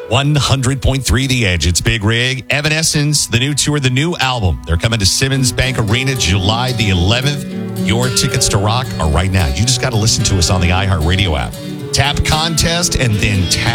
100.3 The Edge. It's Big Rig. Evanescence, the new tour, the new album. They're coming to Simmons Bank Arena July the 11th. Your tickets to rock are right now. You just got to listen to us on the iHeartRadio app. Tap contest and then tap